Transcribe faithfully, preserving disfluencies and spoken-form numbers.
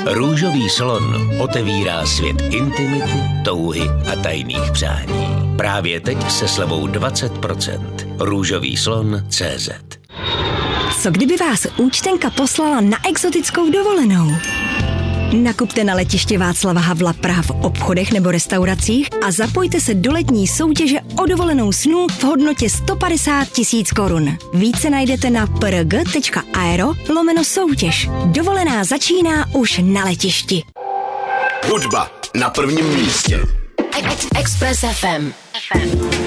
Růžový slon otevírá svět intimity, touhy a tajných přání. Právě teď se slevou dvacet procent. růžový slon tečka cé zet. Co kdyby vás účtenka poslala na exotickou dovolenou? Nakupte na letiště Václava Havla Praha v obchodech nebo restauracích a zapojte se do letní soutěže o dovolenou snů v hodnotě sto padesát tisíc korun. Více najdete na prg tečka aero lomeno soutěž. Dovolená začíná už na letišti. Hudba na prvním místě. Express ef em.